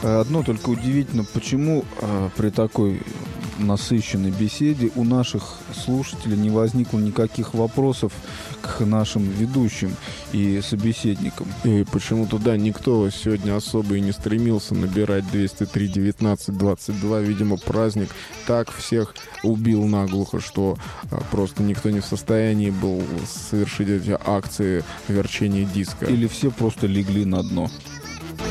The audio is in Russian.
Одно только удивительно, почему при такой насыщенной беседе у наших слушателей не возникло никаких вопросов к нашим ведущим и собеседникам. И почему-то, да, никто сегодня особо и не стремился набирать 203 19 22. Видимо, праздник так всех убил наглухо, что просто никто не в состоянии был совершить эти акции верчения диска. Или все просто легли на дно.